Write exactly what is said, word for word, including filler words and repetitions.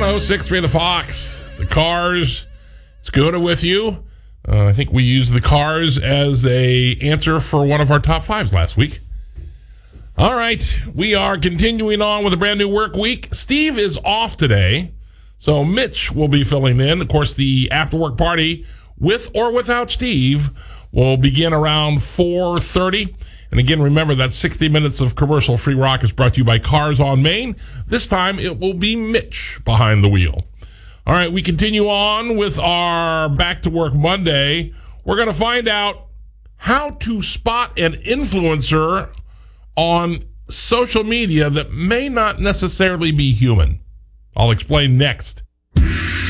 oh six three The Fox. The Cars. It's good with you. Uh, I think we used the Cars as a answer for one of our top fives last week. All right. We are continuing on with a brand new work week. Steve is off today, so Mitch will be filling in. Of course, the after work party with or without Steve will begin around four thirty. And again, remember that sixty minutes of commercial-free rock is brought to you by Cars on Main. This time, it will be Mitch behind the wheel. All right, we continue on with our Back to Work Monday. We're going to find out how to spot an influencer on social media that may not necessarily be human. I'll explain next.